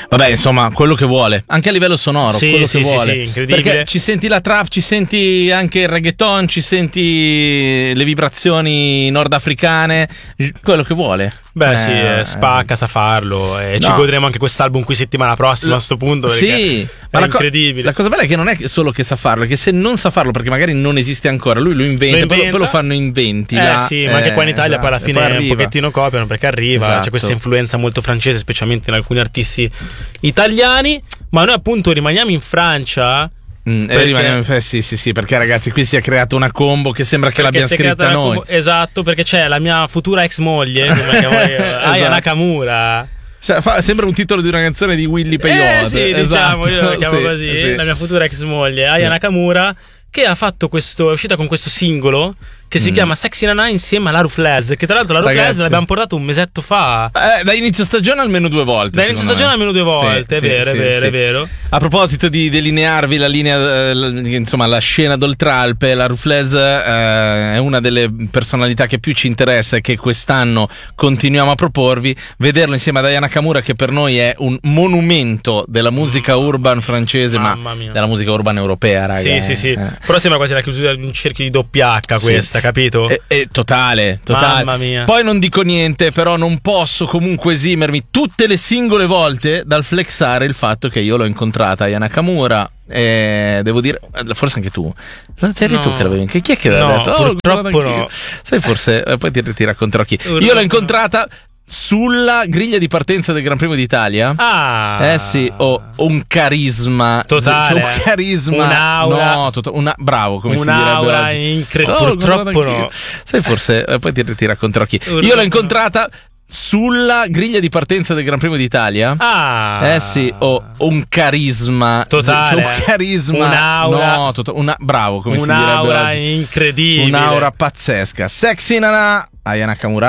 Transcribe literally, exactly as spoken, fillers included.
Vabbè, insomma, quello che vuole, anche a livello sonoro, sì, quello sì, che sì, vuole. sì, incredibile. Perché ci senti la trap, ci senti anche il reggaeton, ci senti le vibrazioni nordafricane, quello che vuole. Beh, eh, sì, eh, spacca, sa farlo. E no. ci godremo anche quest'album qui settimana prossima a sto punto. Sì, ma è la incredibile. Co- la cosa bella è che non è solo che sa farlo, è che se non sa farlo, perché magari non esiste ancora, lui lo inventa, Lo inventa. Poi, poi lo fanno inventi. Eh là, sì, ma anche qua in Italia esatto, poi alla fine poi un pochettino copiano, perché arriva, Esatto. c'è questa influenza molto francese, specialmente in alcuni artisti italiani. Ma noi appunto rimaniamo in Francia. Mm, perché... eh, rimaniamo, eh, sì, sì, sì, perché ragazzi, qui si è creata una combo che sembra che Perché l'abbiamo si è scritta creata una noi. combo- Esatto, perché c'è la mia futura ex moglie, come la chiamo io, Aya Esatto. Nakamura. Cioè, fa, sembra un titolo di una canzone di Willy Eh Peyote. sì, esatto. diciamo, io la chiamo Sì, così, sì. la mia futura ex moglie, Aya Sì. Nakamura, che ha fatto questo, è uscita con questo singolo che si Mm. chiama Sexy Nana insieme alla Ruflez, che tra l'altro la Ruflez Ragazzi. l'abbiamo portato un mesetto fa. Eh, da inizio stagione almeno due volte. Da inizio secondo stagione me. almeno due volte, Sì, è sì, vero, sì, è vero, sì. è vero. A proposito di delinearvi la linea, eh, l- insomma, la scena d'Oltralpe, la Ruflez eh, è una delle personalità che più ci interessa e che quest'anno continuiamo a proporvi. Vederlo insieme ad Aya Nakamura, che per noi è un monumento della musica urban francese, Mamma ma mia. della musica urban europea, raga. Sì, sì, sì. Eh. Però sembra quasi la chiusura di un cerchio di doppia H questa, Sì. capito? Eh, eh, totale, totale. Mamma mia. Poi non dico niente, però non posso comunque esimermi tutte le singole volte dal flexare il fatto che io l'ho incontrata Aya Nakamura. E devo dire, forse anche tu. Non eri No. tu che l'avevi. Che chi è che aveva No, detto? purtroppo guarda anch'io. no. Sai, forse eh, poi ti, ti racconterò chi. Purtroppo Io l'ho no. incontrata sulla griglia di partenza del Gran Premio d'Italia. Ah. Eh sì, ho un carisma Totale. C'è un carisma, Un'aura. no, tota- una, bravo, come si direbbe Un'aura oggi. incredibile. Oh, l'ho Purtroppo guardata anch'io. no. Sai, forse eh, poi ti, ti racconterò chi. Purtroppo Io l'ho no. incontrata sulla griglia di partenza del Gran Premio d'Italia. Ah. Eh sì, ho un carisma Totale. C'è un carisma, Un'aura. no, tota- una, bravo, come si direbbe Un'aura oggi. incredibile. Un'aura pazzesca. Sexy Nana, Aya Nakamura.